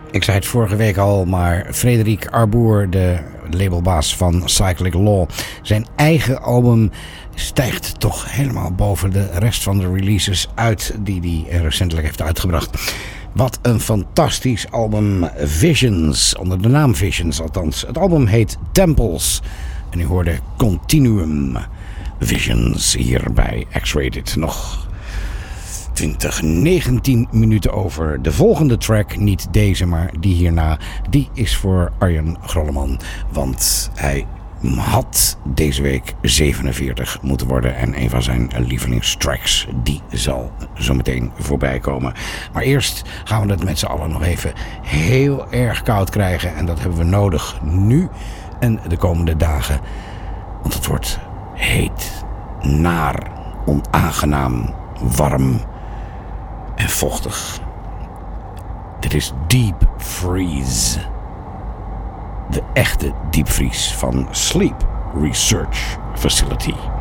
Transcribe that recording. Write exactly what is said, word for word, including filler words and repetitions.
Ik zei het vorige week al, maar Frederik Arbour, de labelbaas van Cyclic Law, zijn eigen album stijgt toch helemaal boven de rest van de releases uit die hij recentelijk heeft uitgebracht. Wat een fantastisch album, Visions, onder de naam Visions althans. Het album heet Temples en u hoorde Continuum Visions hier bij X-Rated. Nog twintig, negentien minuten over. De volgende track, niet deze, maar die hierna, die is voor Arjen Grolleman. Want hij had deze week zevenenveertig moeten worden. En een van zijn lievelingstracks, die zal zo meteen voorbij komen. Maar eerst gaan we het met z'n allen nog even heel erg koud krijgen. En dat hebben we nodig nu en de komende dagen. Want het wordt heet, naar, onaangenaam, warm en vochtig. Dit is Deep Freeze. De echte diepvries van Sleep Research Facility.